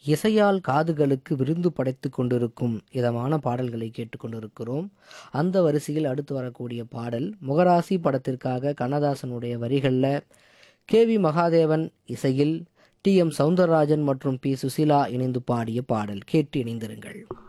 இசையால் காதுகளுக்கு விருந்து படைத்து கொண்டிருக்கும் இதமான பாடல்களை கேட்டுக்கொண்டிருக்கிறோம். அந்த வரிசையில் அடுத்து வரக்கூடிய பாடல் முகராசி படத்திற்காக கண்ணதாசனுடைய வரிகளில் KV மகாதேவன் இசையில் TM சௌந்தரராஜன் மற்றும் P சுசீலா இணைந்து பாடிய பாடல். கேட்டு இணைந்திருங்கள்.